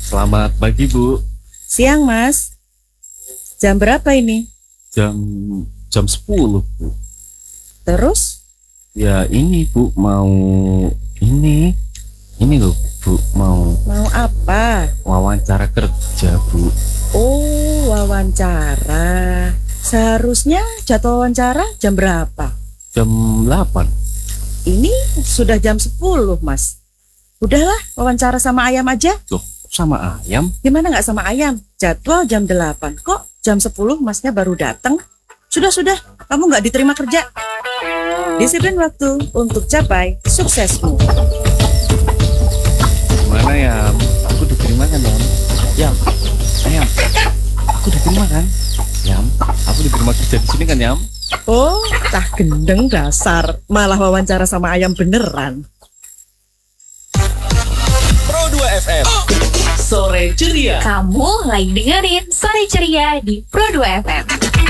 Selamat pagi, Bu. Siang, Mas. Jam berapa ini? Jam jam 10, Bu. Terus? Ya ini, Bu, mau ini. Ini loh, Bu, mau Mau apa? wawancara kerja, Bu. Oh, wawancara. Seharusnya jadwal wawancara jam berapa? Jam 8. Ini sudah jam 10, Mas. Udahlah, wawancara sama ayam aja. Loh, sama ayam? Gimana nggak sama ayam? Jadwal jam 8. Kok jam 10 Masnya baru datang? Sudah. Kamu nggak diterima kerja. Disiplin waktu untuk capai suksesmu. Gimana, Yam? Aku diterima kan, Yam? Yam, Yam, aku diterima kan? Yam, aku diterima kerja di sini kan, Yam? Oh, tah gendeng dasar. Malah wawancara sama ayam beneran. Pro 2 FM. Sore ceria. Kamu lagi dengerin Sore Ceria di Pro 2 FM.